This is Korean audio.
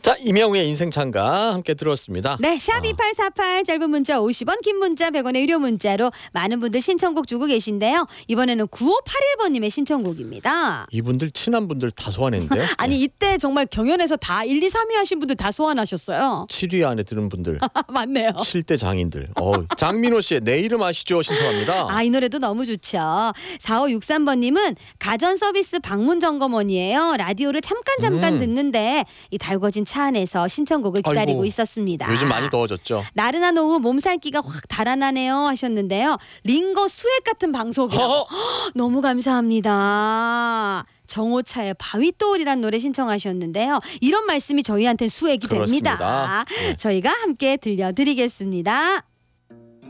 자, 이명우의 인생창가 함께 들었습니다. 네, 샵 2848 짧은 문자 50원, 긴 문자 100원의 유료 문자로 많은 분들 신청곡 주고 계신데요. 이번에는 9581번님의 신청곡입니다. 이분들 친한 분들 다 소환했는데요. 아니 이때 정말 경연에서 다 1, 2, 3위 하신 분들 다 소환하셨어요. 7위 안에 드는 분들, 맞네요. 7대 장인들. 장민호 씨의 내 이름 아시죠? 신청합니다. 아, 이 노래도 너무 좋죠. 4563번님은 가전 서비스 방문 점검원이에요. 라디오를 잠깐 듣는데 이 달궈진 차 안에서 신청곡을 기다리고 아이고, 있었습니다. 요즘 많이 더워졌죠. 나른한 오후 몸살기가 확 달아나네요 하셨는데요. 링거 수액 같은 방송이라고. 너무 감사합니다. 정호차의 바위돌이란 노래 신청하셨는데요. 이런 말씀이 저희한테 수액이 그렇습니다. 됩니다. 네. 저희가 함께 들려드리겠습니다.